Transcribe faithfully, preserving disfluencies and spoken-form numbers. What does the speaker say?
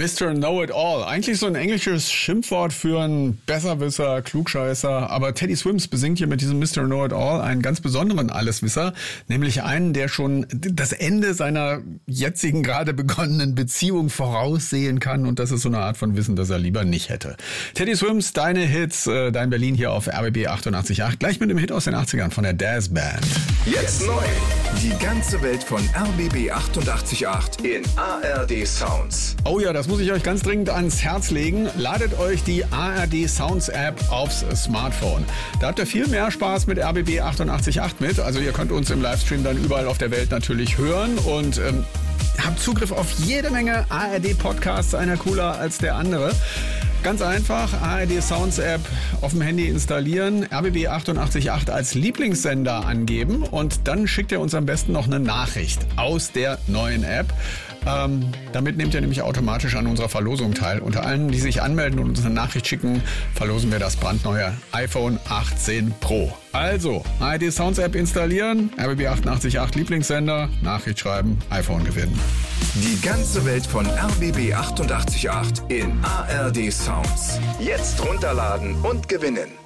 Mister Know-it-all. Eigentlich so ein englisches Schimpfwort für einen Besserwisser, Klugscheißer. Aber Teddy Swims besingt hier mit diesem Mister Know-it-all einen ganz besonderen Alleswisser. Nämlich einen, der schon das Ende seiner jetzigen gerade begonnenen Beziehung voraussehen kann. Und das ist so eine Art von Wissen, das er lieber nicht hätte. Teddy Swims, deine Hits, dein Berlin hier auf R B B achtundachtzig Komma acht. Gleich mit dem Hit aus den achtzigern von der Dazz Band. Jetzt neu. Die ganze Welt von R B B achtundachtzig Komma acht in A R D Sounds. Oh ja, das muss ich euch ganz dringend ans Herz legen. Ladet euch die A R D Sounds App aufs Smartphone. Da habt ihr viel mehr Spaß mit R B B achtundachtzig Komma acht mit. Also ihr könnt uns im Livestream dann überall auf der Welt natürlich hören und ähm, habt Zugriff auf jede Menge A R D-Podcasts, einer cooler als der andere. Ganz einfach, A R D Sounds App auf dem Handy installieren, R B B achtundachtzig Komma acht als Lieblingssender angeben und dann schickt ihr uns am besten noch eine Nachricht aus der neuen App. Ähm, damit nehmt ihr nämlich automatisch an unserer Verlosung teil. Unter allen, die sich anmelden und uns eine Nachricht schicken, verlosen wir das brandneue iPhone achtzehn Pro. Also, A R D Sounds App installieren, R B B achtundachtzig Komma acht Lieblingssender, Nachricht schreiben, iPhone gewinnen. Die ganze Welt von R B B achtundachtzig Komma acht in A R D Sounds. Jetzt runterladen und gewinnen.